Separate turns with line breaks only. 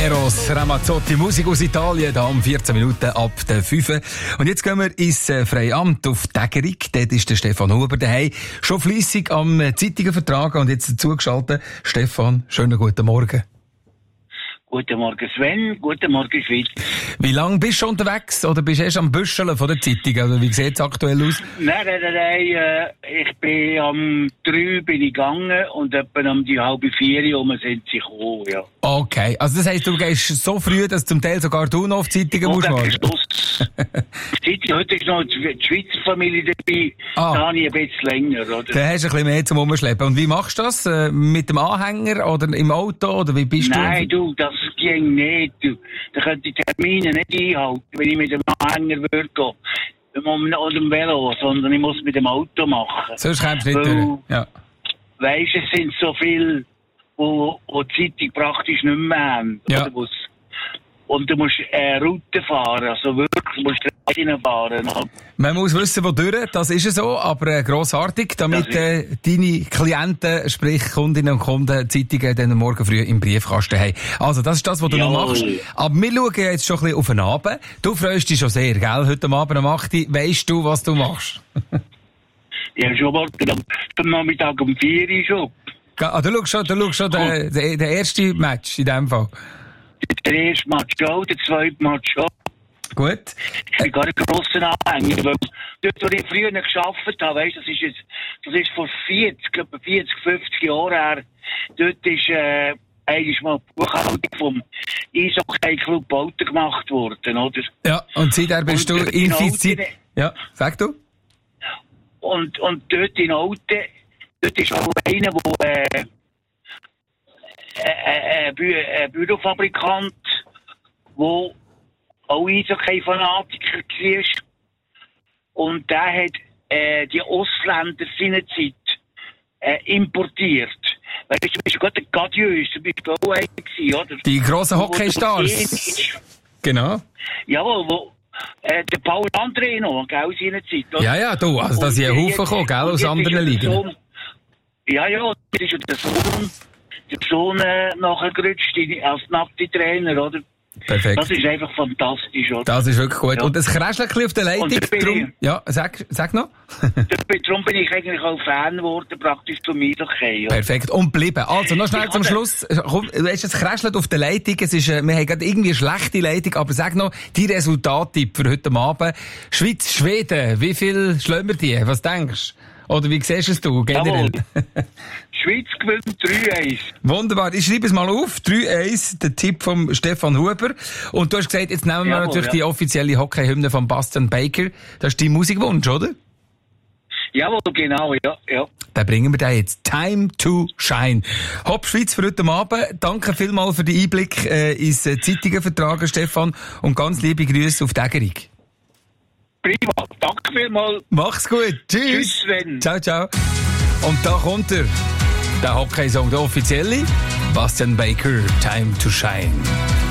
Eros Ramazzotti, Musik aus Italien, da um 14 Minuten ab der 5. Und jetzt gehen wir ins Freiamt auf Tägerig. Dort ist der Stefan Huber daheim. Schon fleissig am Zeitungen vertragen und jetzt zugeschaltet. Stefan, schönen guten Morgen.
Guten Morgen Sven, guten Morgen Schweiz.
Wie lange bist du schon unterwegs? Oder bist du erst am Büscheln von der Zeitung? Oder wie sieht es aktuell aus?
Nein, ich bin am 3 bin ich gegangen und etwa um die 3:30 sind sie gekommen, ja.
Okay, also das heisst, du gehst so früh, dass zum Teil sogar du noch auf die Zeitungen musst warten?
Heute ist noch die Schweizer Familie dabei, da habe ich ein bisschen länger, oder?
Da hast du ein bisschen mehr zum Umschleppen. Und wie machst du das? Mit dem Anhänger oder im Auto? Oder wie bist du?
Nein, das ging nicht. Da könnte ich die Termine nicht einhalten, wenn ich mit dem Anhänger würde gehen. Oder dem Velo, sondern ich muss mit dem Auto machen.
Sonst kommst du nicht durch. Ja.
Weisst, es sind so viele, wo die Zeitung praktisch nicht mehr haben.
Ja.
Und du musst Route fahren, also wirklich, du musst Reisen fahren.
Man muss wissen, wodurch, das ist so, aber grossartig, damit deine Klienten, sprich Kundinnen und Kunden, Zeitungen dann morgen früh im Briefkasten haben. Also das ist das, was du noch machst. Aber wir schauen jetzt schon ein bisschen auf den Abend. Du freust dich schon sehr, gell? Heute Abend um 8 Uhr, weisst du, was du machst?
Ja, schon morgen am Nachmittag um 4 Uhr schon.
Du schaust schon den ersten Match in dem Fall.
Der erste Match auch, der zweite Match auch.
Gut.
Ich bin gar ein grosser Anhänger, weil dort, wo ich früher gearbeitet habe, weisst, das ist vor 40, 50 Jahren her, dort ist, eigentlich mal die Buchhaltung vom Eishockey-Club Alten gemacht worden, oder?
Ja, und seither bist du infiziert. Ja, sag du.
Und dort in Alten, dort ist auch einer, der, ein Bürofabrikant, der auch Eishockey-Fanatiker war. Und der hat die Ausländer seinerzeit importiert. Weißt du, bist gerade der Gadius, du bist auch einer gewesen, oder?
Die grossen Hockeystars. Genau.
Jawohl, der Paul André noch, gell, seinerzeit. Oder?
Ja, du, also da sind ein Haufen gekommen, gell, aus anderen Ligen.
Ja, das ist der Sohn nachher gerutscht als Nazi-Trainer, oder?
Perfekt.
Das ist einfach fantastisch, oder?
Das ist wirklich gut. Ja. Und das Kräschchen auf der Leitung,
drum,
ja, sag noch.
Darum bin ich eigentlich auch Fan geworden, praktisch zum Eishockey.
Perfekt. Und bleiben. Also, noch schnell zum Schluss. Komm, du hast jetzt Kräschchen auf der Leitung. Es ist, wir haben gerade irgendwie eine schlechte Leitung, aber sag noch, die Resultattipp für heute Abend. Schweiz, Schweden, wie viel schlagen wir die? Was denkst du? Oder wie siehst du es generell?
Die Schweiz gewinnt 3-1.
Wunderbar. Ich schreibe es mal auf. 3-1, der Tipp von Stefan Huber. Und du hast gesagt, jetzt nehmen wir natürlich die offizielle Hockey-Hymne von Bastian Baker. Das ist dein Musikwunsch, oder?
Jawohl, genau, ja.
Dann bringen wir da jetzt. Time to Shine. Hopp Schweiz für heute Abend. Danke vielmals für den Einblick ins Zeitungen Stefan. Und ganz liebe Grüße auf Tägerig.
Prima, danke vielmals.
Mach's gut. Tschüss.
Sven.
Ciao. Und da kommt der Hockey-Song, der offizielle. Bastian Baker, Time to Shine.